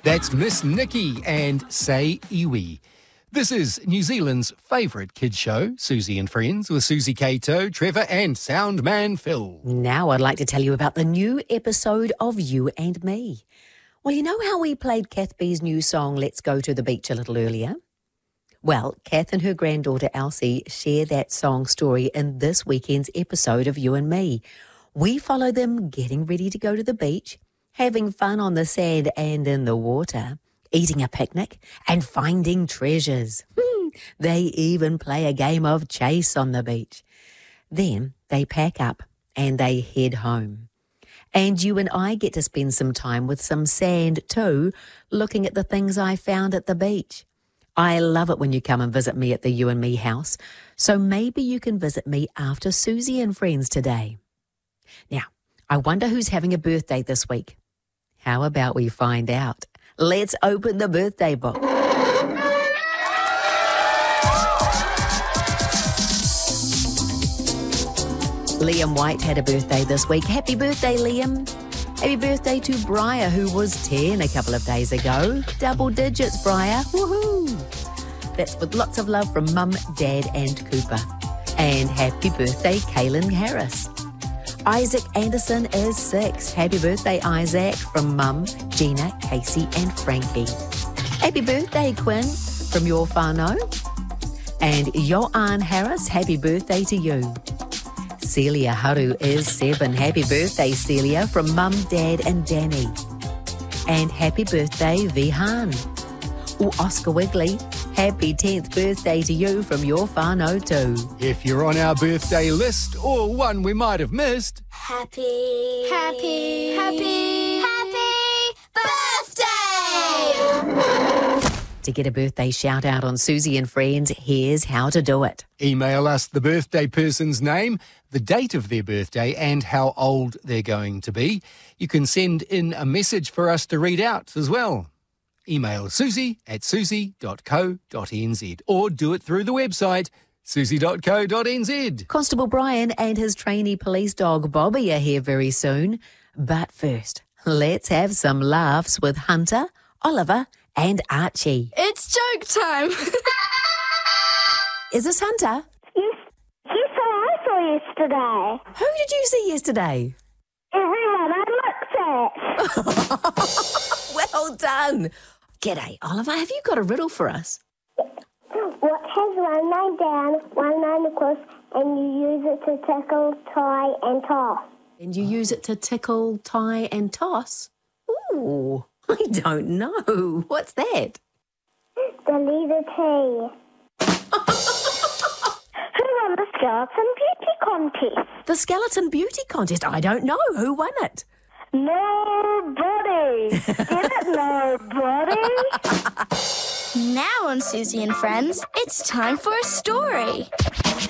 That's Miss Nikki and Say Iwi. This is New Zealand's favourite kids show, Susie and Friends, with Susie Cato, Trevor and Soundman Phil. Now I'd like to tell you about the new episode of You and Me. Well, you know how we played Kath B's new song, Let's Go to the Beach, a little earlier? Well, Kath and her granddaughter Elsie share that song story in this weekend's episode of You and Me. We follow them getting ready to go to the beach, having fun on the sand and in the water, eating a picnic and finding treasures. They even play a game of chase on the beach. Then they pack up and they head home. And you and I get to spend some time with some sand too, looking at the things I found at the beach. I love it when you come and visit me at the You and Me house, so maybe you can visit me after Susie and Friends today. Now, I wonder who's having a birthday this week. How about we find out? Let's open the birthday book. Liam White had a birthday this week. Happy birthday, Liam. Happy birthday to Briar, who was 10 a couple of days ago. Double digits, Briar. Woohoo! That's with lots of love from Mum, Dad and Cooper. And happy birthday, Kaylin Harris. Isaac Anderson is 6. Happy birthday, Isaac, from Mum, Gina, Casey and Frankie. Happy birthday, Quinn, from your whānau. And Joanne Harris, happy birthday to you. Celia Haru is 7. Happy birthday, Celia, from Mum, Dad and Danny. And happy birthday, Vihan. Oscar Wigley, happy 10th birthday to you from your whānau too. If you're on our birthday list or one we might have missed, Happy birthday! To get a birthday shout out on Susie and Friends, here's how to do it. email us the birthday person's name, the date of their birthday and how old they're going to be. You can send in a message for us to read out as well. Email susie@susie.co.nz or do it through the website susie.co.nz. Constable Brian and his trainee police dog Bobby are here very soon. But first, let's have some laughs with Hunter, Oliver and Archie. It's joke time! Is this Hunter? Yes, I saw yesterday. Who did you see yesterday? Everyone I looked at. Well done. G'day, Oliver. Have you got a riddle for us? What has one line down, one line across, and you use it to tickle, tie, and toss? And you use it to tickle, tie and toss? Ooh, I don't know. What's that? The letter T. Who won the skeleton beauty contest? The skeleton beauty contest. I don't know. Who won it? Nobody. Get it, nobody? Now on Susie and Friends, it's time for a story.